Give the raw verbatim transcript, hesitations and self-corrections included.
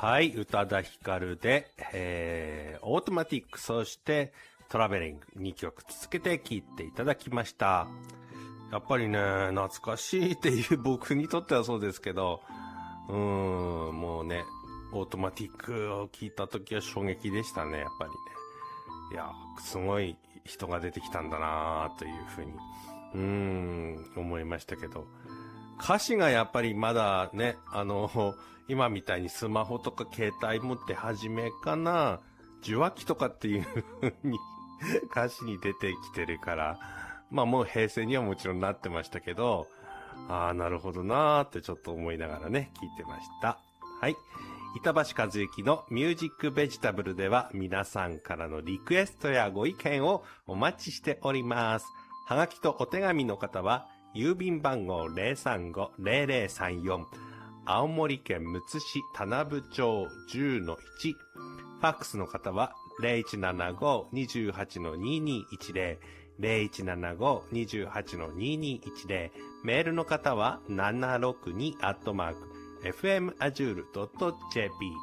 はい、宇多田ヒカルで、えー、オートマティック、そしてトラベリングにきょく続けて聴いていただきました。やっぱりね、懐かしいっていう僕にとってはそうですけど、うーん、もうね、オートマティックを聞いた時は衝撃でしたね、やっぱりね。いや、すごい人が出てきたんだなぁというふうに、うーん、思いましたけど、歌詞がやっぱりまだね、あの、今みたいにスマホとか携帯持って初めかな、受話器とかっていう風に歌詞に出てきてるから、まあもう平成にはもちろんなってましたけど、ああ、なるほどなーってちょっと思いながらね、聞いてました。はい。板橋和之のミュージックベジタブルでは皆さんからのリクエストやご意見をお待ちしております。はがきとお手紙の方は、郵便番号 ゼロさんご ゼロゼロさんよん 青森県むつ市田名部町 じゅうのいち、ファックスの方は ゼロいちななご にはちのににいちゼロ ゼロいちななご にはちのににいちゼロ、メールの方はななろくにアットマーク エフエムアジュールドットジェーピー